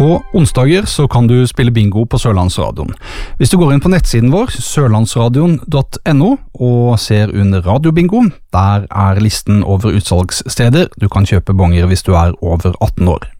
På onsdager så kan du spille bingo på Sørlandsradioen. Hvis du går inn på nettsiden vår, sørlandsradion.no, og ser under radiobingo, der er listen over utsalgssteder. Du kan kjøpe bonger hvis du er over 18 år.